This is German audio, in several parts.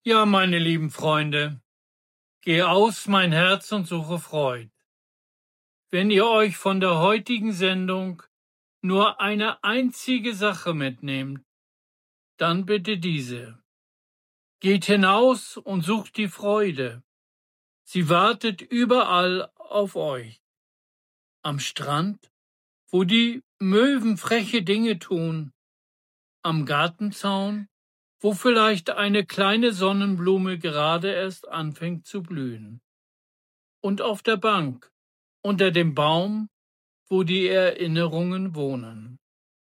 Ja, meine lieben Freunde, geh aus mein Herz und suche Freud. Wenn ihr euch von der heutigen Sendung nur eine einzige Sache mitnehmt, dann bitte diese. Geht hinaus und sucht die Freude. Sie wartet überall auf euch. Am Strand, wo die Möwen freche Dinge tun. Am Gartenzaun, wo vielleicht eine kleine Sonnenblume gerade erst anfängt zu blühen. Und auf der Bank, unter dem Baum, wo die Erinnerungen wohnen.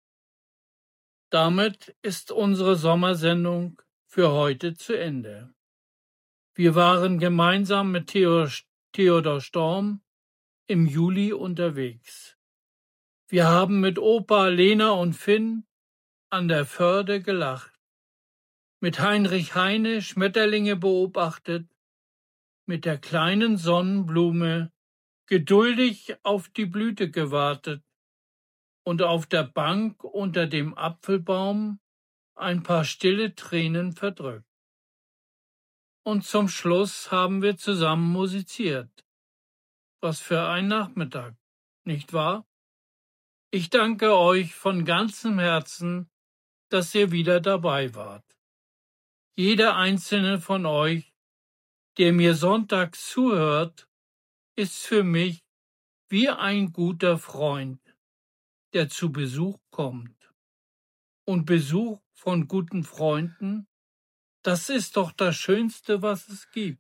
Damit ist unsere Sommersendung für heute zu Ende. Wir waren gemeinsam mit Theodor Storm im Juli unterwegs. Wir haben mit Opa, Lena und Finn an der Förde gelacht, mit Heinrich Heine Schmetterlinge beobachtet, mit der kleinen Sonnenblume geduldig auf die Blüte gewartet und auf der Bank unter dem Apfelbaum ein paar stille Tränen verdrückt. Und zum Schluss haben wir zusammen musiziert. Was für ein Nachmittag, nicht wahr? Ich danke euch von ganzem Herzen, dass ihr wieder dabei wart. Jeder einzelne von euch, der mir sonntags zuhört, ist für mich wie ein guter Freund, der zu Besuch kommt. Und Besuch von guten Freunden, das ist doch das Schönste, was es gibt.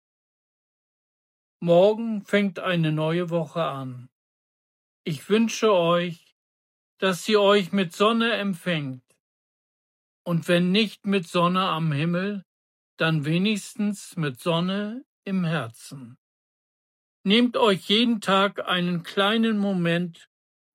Morgen fängt eine neue Woche an. Ich wünsche euch, dass sie euch mit Sonne empfängt. Und wenn nicht mit Sonne am Himmel, dann wenigstens mit Sonne im Herzen. Nehmt euch jeden Tag einen kleinen Moment